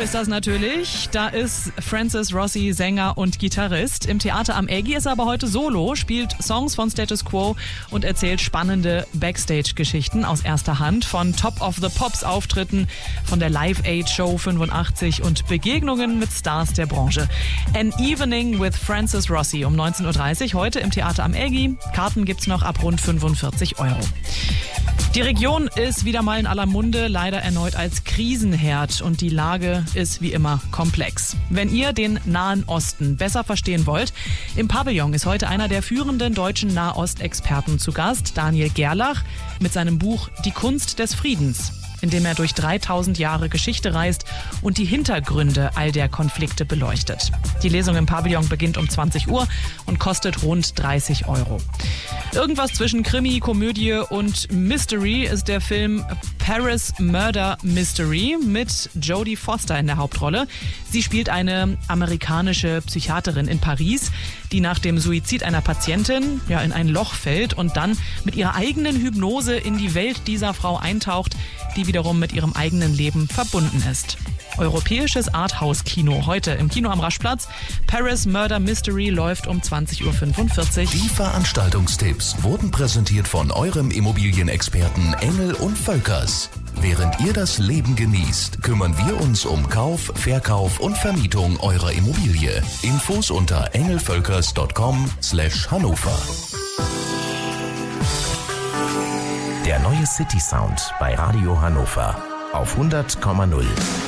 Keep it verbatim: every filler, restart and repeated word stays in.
ist das natürlich. Da ist Francis Rossi, Sänger und Gitarrist. Im Theater am Eggy ist er aber heute solo, spielt Songs von Status Quo und erzählt spannende Backstage-Geschichten aus erster Hand von Top of the Pops Auftritten, von der Live Aid Show fünfundachtzig und Begegnungen mit Stars der Branche. An Evening with Francis Rossi um neunzehn Uhr dreißig heute im Theater am Eggy. Karten gibt's noch ab rund fünfundvierzig Euro. Die Region ist wieder mal in aller Munde, leider erneut als Krisenherd und die Lage ist wie immer komplex. Wenn ihr den Nahen Osten besser verstehen wollt, im Pavillon ist heute einer der führenden deutschen Nahostexperten zu Gast, Daniel Gerlach, mit seinem Buch Die Kunst des Friedens, in dem er durch dreitausend Jahre Geschichte reist und die Hintergründe all der Konflikte beleuchtet. Die Lesung im Pavillon beginnt um zwanzig Uhr und kostet rund dreißig Euro. Irgendwas zwischen Krimi, Komödie und Mystery ist der Film Paris Murder Mystery mit Jodie Foster in der Hauptrolle. Sie spielt eine amerikanische Psychiaterin in Paris, die nach dem Suizid einer Patientin ja in ein Loch fällt und dann mit ihrer eigenen Hypnose in die Welt dieser Frau eintaucht, die wiederum mit ihrem eigenen Leben verbunden ist. Europäisches Arthouse-Kino heute im Kino am Raschplatz. Paris Murder Mystery läuft um zwanzig Uhr fünfundvierzig. Die Veranstaltungstipps wurden präsentiert von eurem Immobilienexperten Engel und Völkers. Während ihr das Leben genießt, kümmern wir uns um Kauf, Verkauf und Vermietung eurer Immobilie. Infos unter engelvölkers punkt com slash Hannover. Der neue City Sound bei Radio Hannover auf hundert Komma null.